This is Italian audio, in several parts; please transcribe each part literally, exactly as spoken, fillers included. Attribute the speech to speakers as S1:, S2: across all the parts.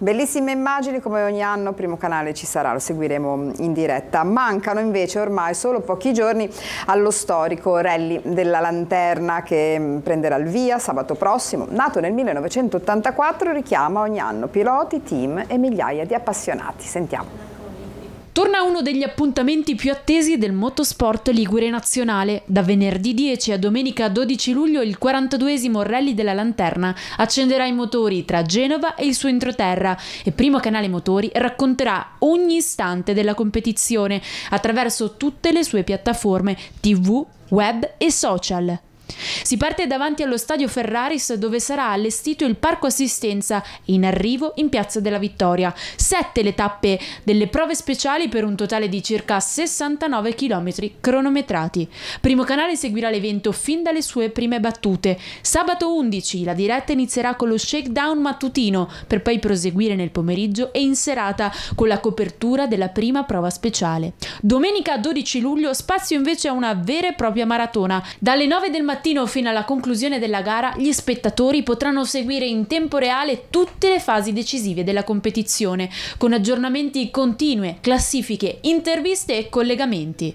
S1: Bellissime immagini come ogni anno, Primo Canale ci sarà, lo seguiremo in diretta. Mancano invece ormai solo pochi giorni allo storico Rally della Lanterna che prenderà il via sabato prossimo. Nato nel millenovecentottantaquattro, richiama ogni anno piloti, team e migliaia di appassionati. Sentiamo.
S2: Torna uno degli appuntamenti più attesi del motorsport ligure nazionale. Da venerdì dieci a domenica dodici luglio il quarantaduesimo Rally della Lanterna accenderà i motori tra Genova e il suo entroterra e Primo Canale Motori racconterà ogni istante della competizione attraverso tutte le sue piattaforme tivù, web e social. Si parte davanti allo stadio Ferraris, dove sarà allestito il parco assistenza, in arrivo in Piazza della Vittoria. Sette le tappe delle prove speciali per un totale di circa sessantanove chilometri cronometrati. Primo Canale seguirà l'evento fin dalle sue prime battute. Sabato undici la diretta inizierà con lo shakedown mattutino per poi proseguire nel pomeriggio e in serata con la copertura della prima prova speciale. Domenica dodici luglio spazio invece a una vera e propria maratona. Dalle nove del mattino fino alla conclusione della gara, gli spettatori potranno seguire in tempo reale tutte le fasi decisive della competizione, con aggiornamenti continui, classifiche, interviste e collegamenti.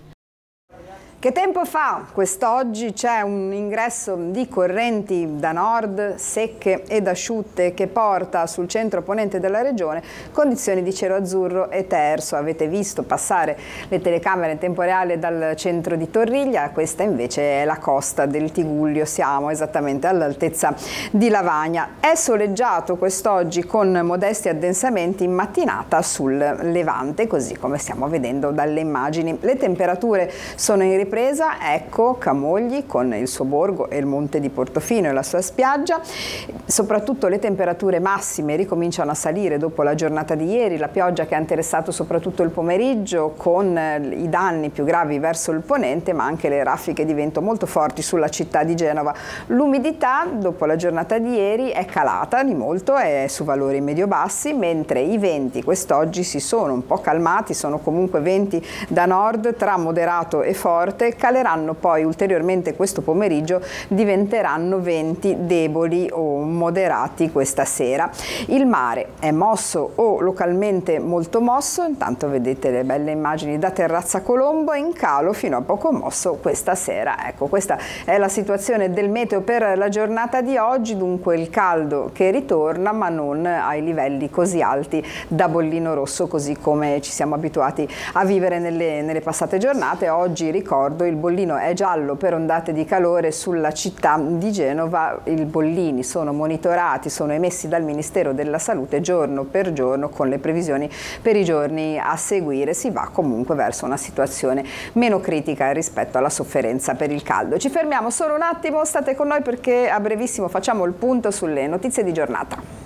S1: Che tempo fa? Quest'oggi c'è un ingresso di correnti da nord secche ed asciutte che porta sul centro ponente della regione condizioni di cielo azzurro e terso. Avete visto passare le telecamere in tempo reale dal centro di Torriglia, questa invece è la costa del Tigullio, siamo esattamente all'altezza di Lavagna. È soleggiato quest'oggi con modesti addensamenti in mattinata sul Levante, così come stiamo vedendo dalle immagini. Le temperature sono in ripresa. Ecco Camogli con il suo borgo e il monte di Portofino e la sua spiaggia. Soprattutto le temperature massime ricominciano a salire dopo la giornata di ieri, la pioggia che ha interessato soprattutto il pomeriggio con i danni più gravi verso il ponente, ma anche le raffiche di vento molto forti sulla città di Genova. L'umidità dopo la giornata di ieri è calata di molto, è su valori medio-bassi, mentre i venti quest'oggi si sono un po' calmati, sono comunque venti da nord tra moderato e forte. Caleranno poi ulteriormente questo pomeriggio, diventeranno venti deboli o moderati questa sera. Il mare è mosso o localmente molto mosso, intanto vedete le belle immagini da Terrazza Colombo, in calo fino a poco mosso questa sera. Ecco, questa è la situazione del meteo per la giornata di oggi, dunque il caldo che ritorna ma non ai livelli così alti da bollino rosso così come ci siamo abituati a vivere nelle, nelle passate giornate. Oggi ricordo il bollino è giallo per ondate di calore sulla città di Genova. I bollini sono monitorati, sono emessi dal Ministero della Salute giorno per giorno con le previsioni per i giorni a seguire. Si va comunque verso una situazione meno critica rispetto alla sofferenza per il caldo. Ci fermiamo solo un attimo, state con noi perché a brevissimo facciamo il punto sulle notizie di giornata.